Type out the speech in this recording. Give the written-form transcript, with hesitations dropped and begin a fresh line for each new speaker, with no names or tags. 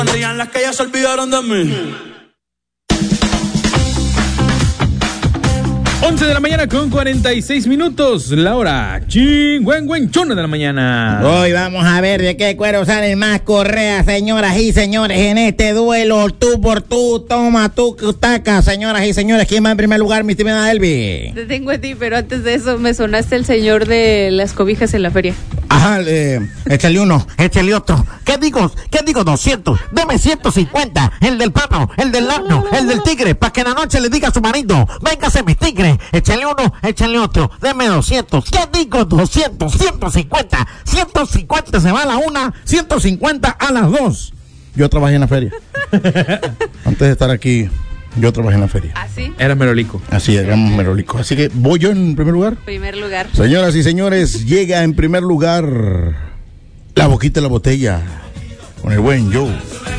Rían las que ya se olvidaron de mí.
11 de la mañana con 46 minutos. La hora chingüengüenchona de la mañana.
Hoy vamos a ver de qué cuero salen más correas, señoras y señores, en este duelo. Tú por tú, toma tú, taca, señoras y señores. ¿Quién va en primer lugar, mi estimada Elvi?
Te tengo a ti, pero antes de eso me sonaste el señor de las cobijas en la feria.
Ajá, échale uno, échale otro. ¿Qué digo? 200, deme 150. El del pano, el del asno, el del tigre, para que en la noche le diga a su marido, véngase mi tigre, échale uno, échale otro, deme 200. ¿Qué digo? 200, 150, 150 se va a la una, 150 a las dos. Yo trabajé en la feria. Antes de estar aquí, yo trabajé en la feria.
¿Ah, sí?
Era merolico.
Así, éramos merolicos. Así que, ¿voy yo en primer lugar?
Primer lugar.
Señoras y señores, llega en primer lugar la boquita de la botella con el buen Joe.